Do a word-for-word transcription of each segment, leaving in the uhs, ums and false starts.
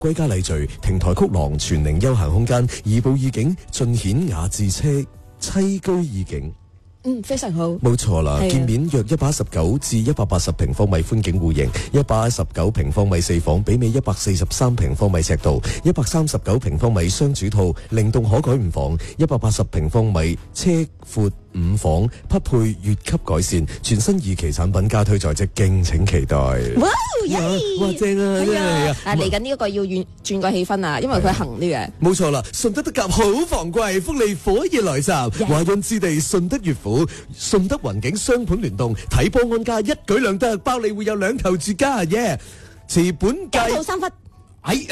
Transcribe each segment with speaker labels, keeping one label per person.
Speaker 1: 歸家禮序，亭台曲廊，全寧休閒空間，怡步意境，盡顯雅致車，棲居意境。
Speaker 2: 嗯，非常好。
Speaker 1: 冇錯啦，建面約一百一十九至一百八十平方米寬景戶型，一百一十九平方米四房，媲美一百四十三平方米尺度，一百三十九平方米雙主套，靈動可改五房，一百八十平方米車闊五房，匹配越級改善，全新二期產品加推在即，敬請期待。
Speaker 2: 哇，
Speaker 1: 哇正啊，真係啊！
Speaker 2: 啊，嚟緊呢一個要轉轉個氣氛啊，因為佢行呢嘅。
Speaker 1: 冇錯啦，順德德甲好防貴，福利火熱來襲，華潤置地順德悅府、順德雲景雙盤聯動，睇波安家一舉兩得，包你會有兩頭住家耶！持本計
Speaker 2: 一套三忽。
Speaker 1: 喺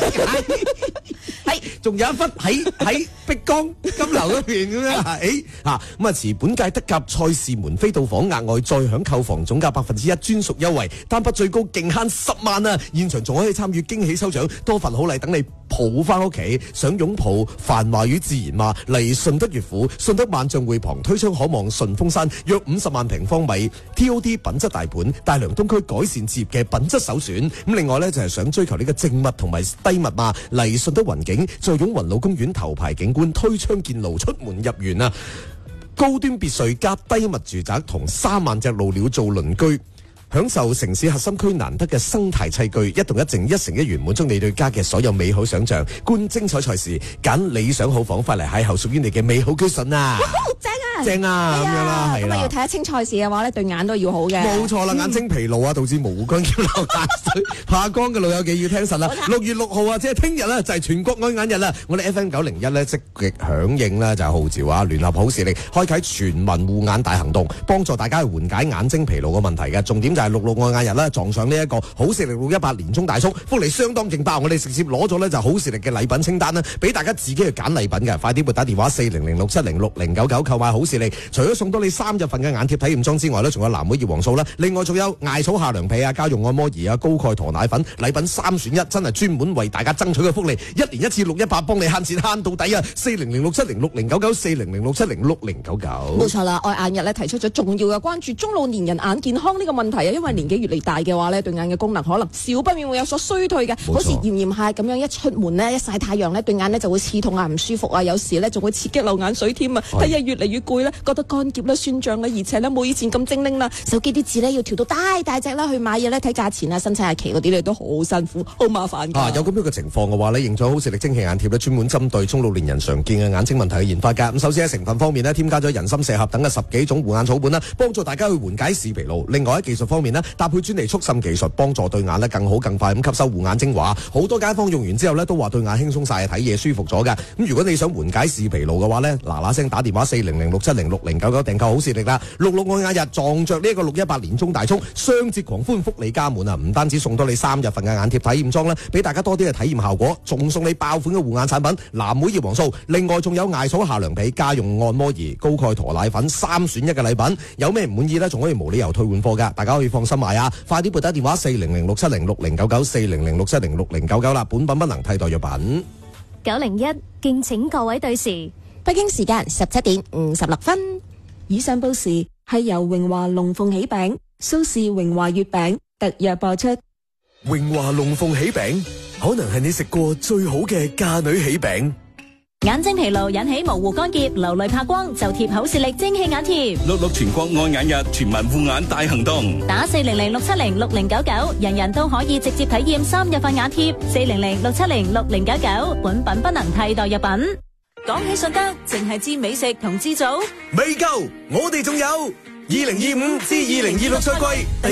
Speaker 1: 喺，仲有一忽喺喺碧江金樓嗰邊咁樣，誒嚇咁啊！持本屆德甲賽事門飛到訪，額外再享購房總價百分之一專屬優惠，單筆最高勁慳十萬啊！現場仲可以參與驚喜抽獎，多份好禮等你抱翻屋企。想擁抱繁華與自然嘛？嚟順德悅府、順德萬象匯旁推窗可望順峰山，約五十萬平方米 T O D 品質大盤，大良東區改善置業嘅品質首選。咁另外呢，就係、是、想追求呢個正物同埋低密碼，嚟順德雲景，再擁雲路公園頭排景觀，推窗見路，出門入園啊！高端別墅加低密住宅同三萬隻鷺鳥做鄰居。享受城市核心區難得嘅生態棲居，一動一靜一城一園，滿足你對家嘅所有美好想象。觀精彩賽事，揀理想好房，快嚟邂逅屬於你嘅美好居筍啊！
Speaker 2: 正啊，
Speaker 1: 正啊，咁樣啦，係啦。
Speaker 2: 咁啊要睇下清賽事嘅話咧，對眼都要好嘅。
Speaker 1: 冇錯啦，眼睛疲勞啊，導致模糊乾澆流眼水。怕光嘅老友記要聽實啦。六月六號啊，即係聽日啦，就係全國愛眼日啦。我哋 F M 九零一咧積極響應啦，就係號召啊，聯合好視力，開啟全民護眼大行動，幫助大家去緩解眼睛疲勞嘅問題嘅。重點就係六六愛眼日啦，撞上呢一個好視力六一八年中大促，福利相當勁爆。我哋直接攞咗咧就好視力嘅禮品清單啦，俾大家自己去揀禮品嘅。快啲撥打電話四零零六七零六零九九購買好視力。除咗送多你三日份嘅眼貼體驗裝之外咧，仲有藍莓葉黃素啦，另外仲有艾草夏涼被啊、家用按摩儀啊、高鈣駝奶粉，禮品三選一，真係專門為大家爭取嘅福利。一年一次六一八，幫你慳錢慳到底啊！四零零六七零六零九九，四零零六七零六零九九。冇
Speaker 2: 錯啦，愛眼日咧提出咗重要嘅關注中老年人眼健康呢個問題啊，因為年紀越嚟大嘅話咧，對眼嘅功能可能少不免會有所衰退嘅。好似炎炎夏咁樣一出門呢，一曬太陽呢，對眼呢就會刺痛啊，唔舒服啊，有時呢仲會刺激流眼水添啊，睇嘢越嚟越攰啦，覺得乾澀啦、酸脹啦，而且呢冇以前咁精靈啦，手機啲字呢要調到大大隻啦，去買嘢呢睇價錢啊、申請日期嗰啲咧都好辛苦、好麻煩㗎。啊，
Speaker 1: 有咁樣嘅情況嘅話呢，認咗好視力蒸汽眼貼呢，專門針對中老年人常見嘅眼睛問題嘅研發㗎。咁首先喺成分方面呢，添加咗人參、麝合等嘅十幾種護眼草本啦，幫助大家去緩解視疲勞。另外喺技術方面呢，搭配專利速滲技術，幫助對眼呢更好更快咁吸收護眼精華。好多街坊用完之後呢，都話對眼輕鬆晒，睇嘢舒服咗㗎。咁如果你想緩解視疲勞嘅話呢，嗱嗱聲打電話四零零六七零六零九九訂購好視力啦。六六愛眼日撞着呢一個六一八年中大促，雙節狂歡，福利加滿啊！唔單止送多你三日份嘅眼貼體驗裝啦，俾大家多啲嘅體驗效果，仲送你爆款嘅護眼產品藍莓葉黃素，另外仲有艾草夏涼被、家用按摩儀、高鈣駝奶粉三選一嘅禮品。有咩唔滿意呢？仲可以無理由退換貨㗎，大家可以放心買啊！快啲撥打電話四零零六七零六零九九，四零零六七零六零九九啦，本品不能替代藥品。
Speaker 3: 九零一敬請各位對時，
Speaker 2: 北京時間十七點五十六分。以上報時係由榮華龍鳳喜餅、蘇氏榮華月餅特約播出。
Speaker 1: 榮華龍鳳喜餅可能係你食過最好嘅嫁女喜餅。
Speaker 3: 眼睛疲勞引起模糊乾澀、流淚怕光，就貼好視力蒸汽眼貼。
Speaker 4: 六六全國愛眼日，全民護眼大行動。
Speaker 3: 打四零零六七零六零九九，人人都可以直接體驗三日份眼貼。四零零六七零六零九九，本品不能替代藥品。講起順德，淨係知美食同知祖，
Speaker 1: 未夠，我哋仲有二零二五至二零二六賽季。